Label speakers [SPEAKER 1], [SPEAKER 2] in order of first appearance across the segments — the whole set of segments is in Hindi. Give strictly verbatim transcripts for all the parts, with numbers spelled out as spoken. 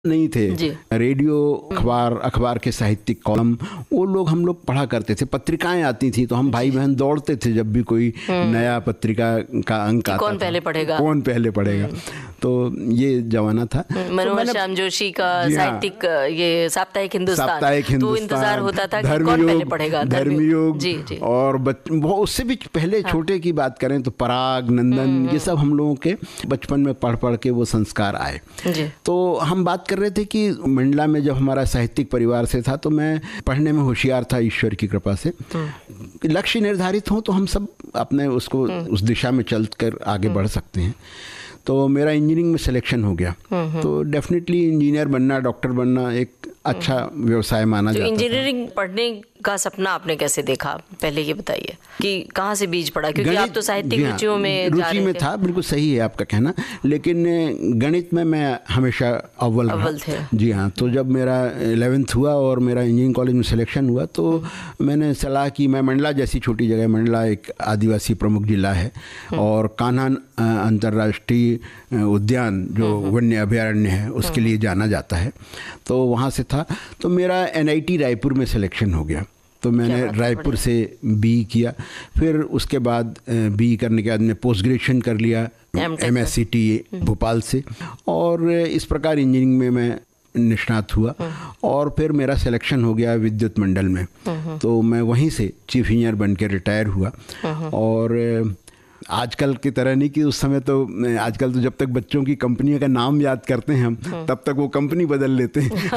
[SPEAKER 1] नहीं थे। रेडियो, अखबार, अखबार के साहित्यिक कॉलम, वो लोग हम लोग पढ़ा करते थे। पत्रिकाएं आती थी तो हम भाई बहन दौड़ते थे जब भी कोई नया पत्रिका का अंक आता
[SPEAKER 2] कौन
[SPEAKER 1] था,
[SPEAKER 2] पहले पढ़ेगा
[SPEAKER 1] कौन पहले पढ़ेगा। तो ये जमाना था।
[SPEAKER 2] मनोहर
[SPEAKER 1] तो
[SPEAKER 2] श्याम जोशी का साहित्यिक ये साप्ताहिक हिंदुस्तान,
[SPEAKER 1] साप्ताहिक
[SPEAKER 2] तो
[SPEAKER 1] हिंदुस्तान,
[SPEAKER 2] इंतजार होता था कि कौन पहले पढ़ेगा।
[SPEAKER 1] धर्मयुग
[SPEAKER 2] जी, जी।
[SPEAKER 1] और बच, वो उससे भी पहले हाँ। छोटे की बात करें तो पराग, नंदन, ये सब हम लोगों के बचपन में पढ़ पढ़ के वो संस्कार आए। तो हम बात कर रहे थे कि मंडला में जब हमारा साहित्यिक परिवार से था तो मैं पढ़ने में होशियार था ईश्वर की कृपा से। लक्ष्य निर्धारित हो तो हम सब अपने उसको उस दिशा में चल कर आगे बढ़ सकते हैं। तो मेरा इंजीनियरिंग में सिलेक्शन हो गया। तो डेफिनेटली इंजीनियर बनना, डॉक्टर बनना एक अच्छा व्यवसाय माना जाता है।
[SPEAKER 2] इंजीनियरिंग पढ़ने का सपना आपने कैसे देखा, पहले ये बताइए कि कहाँ से बीज पड़ा, क्योंकि आप तो साहित्यिक रुचियों में
[SPEAKER 1] रुचि में था। बिल्कुल सही है आपका कहना, लेकिन गणित में मैं हमेशा अव्वल
[SPEAKER 2] अव्वल थे।
[SPEAKER 1] जी हाँ। तो जब मेरा इलेवेंथ हुआ और मेरा इंजीनियरिंग कॉलेज में सिलेक्शन हुआ तो मैंने सलाह की, मैं मंडला जैसी छोटी जगह, मंडला एक आदिवासी प्रमुख जिला है और कान्हा अंतर्राष्ट्रीय उद्यान जो वन्य अभयारण्य है उसके लिए जाना जाता है, तो वहाँ से था। तो मेरा एन आई टी रायपुर में सिलेक्शन हो गया। तो मैंने रायपुर से बी किया। फिर उसके बाद बी करने के बाद मैंने पोस्ट ग्रेजुएशन कर लिया M S C T Bhopal से, और इस प्रकार इंजीनियरिंग में मैं निष्णात हुआ। और फिर मेरा सिलेक्शन हो गया विद्युत मंडल में, तो मैं वहीं से चीफ इंजीनियर बन के रिटायर हुआ। और आजकल की तरह नहीं कि उस समय तो, आजकल तो जब तक बच्चों की कंपनियों का नाम याद करते हैं हम तब तक वो कंपनी बदल लेते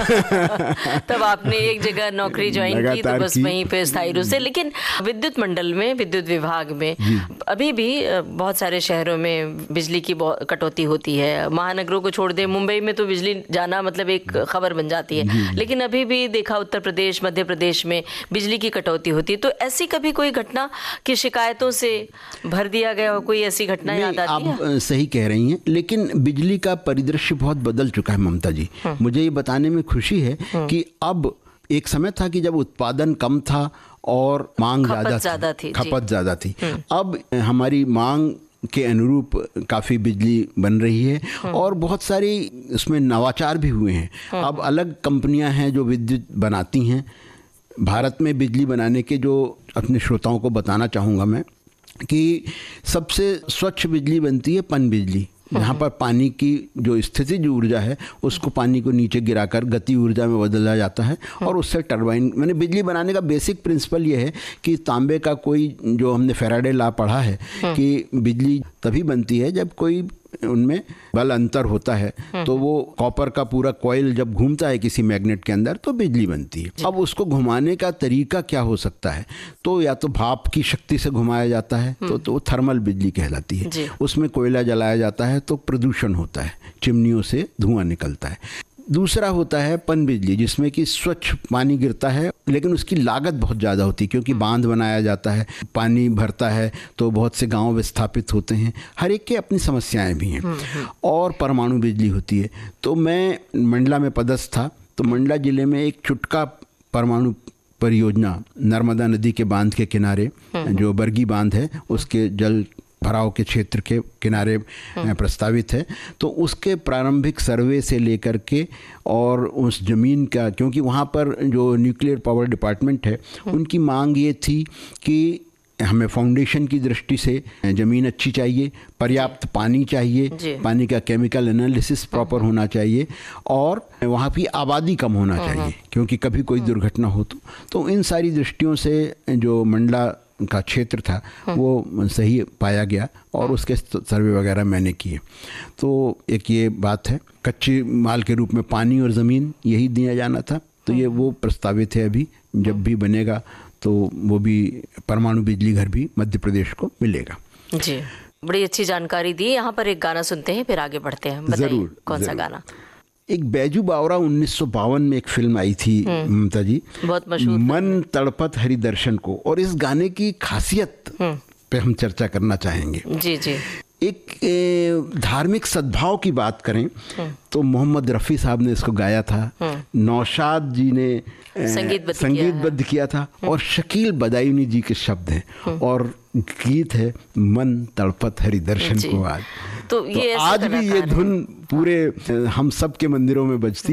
[SPEAKER 1] हैं।
[SPEAKER 2] तब आपने एक जगह नौकरी ज्वाइन की तो बस वहीं पे स्थायी रूप से। लेकिन विद्युत मंडल में, विद्युत विभाग में अभी भी बहुत सारे शहरों में बिजली की कटौती होती है। महानगरों को छोड़ दे, मुंबई में तो बिजली जाना मतलब एक खबर बन जाती है, लेकिन अभी भी देखा उत्तर प्रदेश, मध्य प्रदेश में बिजली की कटौती होती है। तो ऐसी कभी कोई घटना की शिकायतों से भर दिया गया हो, कोई ऐसी घटना याद आती है?
[SPEAKER 1] आप सही कह रही हैं, लेकिन बिजली का परिदृश्य बहुत बदल चुका है ममता जी। मुझे ये बताने में खुशी है कि अब एक समय था कि जब उत्पादन कम था और मांग ज़्यादा थी, खपत ज़्यादा थी। अब हमारी मांग के अनुरूप काफ़ी बिजली बन रही है और बहुत सारी उसमें नवाचार भी हुए हैं। अब अलग कंपनियां हैं जो विद्युत बनाती हैं। भारत में बिजली बनाने के, जो अपने श्रोताओं को बताना चाहूँगा मैं, कि सबसे स्वच्छ बिजली बनती है पन बिजली, जहाँ पर पानी की जो स्थितिज ऊर्जा है उसको पानी को नीचे गिराकर गति ऊर्जा में बदला जाता है और उससे टरबाइन। मैंने बिजली बनाने का बेसिक प्रिंसिपल ये है कि तांबे का कोई, जो हमने फैराडे लॉ पढ़ा है कि बिजली तभी बनती है जब कोई उनमें बल अंतर होता है, तो वो कॉपर का पूरा कॉइल जब घूमता है किसी मैग्नेट के अंदर तो बिजली बनती है। अब उसको घुमाने का तरीका क्या हो सकता है, तो या तो भाप की शक्ति से घुमाया जाता है तो तो थर्मल बिजली कहलाती है। उसमें कोयला जलाया जाता है तो प्रदूषण होता है, चिमनियों से धुआं निकलता है। दूसरा होता है पन बिजली, जिसमें कि स्वच्छ पानी गिरता है, लेकिन उसकी लागत बहुत ज़्यादा होती है क्योंकि बांध बनाया जाता है, पानी भरता है तो बहुत से गांव विस्थापित होते हैं। हर एक के अपनी समस्याएं भी हैं। और परमाणु बिजली होती है। तो मैं मंडला में पदस्थ था, तो मंडला ज़िले में एक चुटका परमाणु परियोजना नर्मदा नदी के बांध के किनारे, जो बरगी बांध है उसके जल भराव के क्षेत्र के किनारे प्रस्तावित है। तो उसके प्रारंभिक सर्वे से लेकर के और उस ज़मीन का, क्योंकि वहाँ पर जो न्यूक्लियर पावर डिपार्टमेंट है उनकी मांग ये थी कि हमें फाउंडेशन की दृष्टि से ज़मीन अच्छी चाहिए, पर्याप्त पानी चाहिए, पानी का केमिकल एनालिसिस प्रॉपर होना चाहिए और वहाँ की आबादी कम होना चाहिए क्योंकि कभी कोई दुर्घटना हो तो, तो इन सारी दृष्टियों से जो मंडला का क्षेत्र था वो सही पाया गया और उसके सर्वे वगैरह मैंने किए। तो एक ये बात है, कच्चे माल के रूप में पानी और ज़मीन यही दिया जाना था। तो ये वो प्रस्तावित है, अभी जब भी बनेगा तो वो भी परमाणु बिजली घर भी मध्य प्रदेश को मिलेगा। जी,
[SPEAKER 2] बड़ी अच्छी जानकारी दी। यहाँ पर एक गाना सुनते हैं फिर आगे बढ़ते हैं।
[SPEAKER 1] जरूर।
[SPEAKER 2] कौन
[SPEAKER 1] जरूर।
[SPEAKER 2] सा गाना?
[SPEAKER 1] एक बैजू बावरा उन्नीस सौ बावन में एक फिल्म आई थी ममता जी,
[SPEAKER 2] बहुत मशहूर,
[SPEAKER 1] मन तड़पत हरि दर्शन को, और इस गाने की खासियत पे हम चर्चा करना चाहेंगे।
[SPEAKER 2] जी जी।
[SPEAKER 1] एक धार्मिक सद्भाव की बात करें तो मोहम्मद रफ़ी साहब ने इसको गाया था, नौशाद जी ने
[SPEAKER 2] संगीतबद्ध
[SPEAKER 1] संगीतबद्ध किया था और शकील बदायूनी जी के शब्द हैं और गीत है मन तड़पत हरि दर्शन को। आज
[SPEAKER 2] तो, ये
[SPEAKER 1] तो आज भी ये धुन पूरे हम सब के मंदिरों में बजती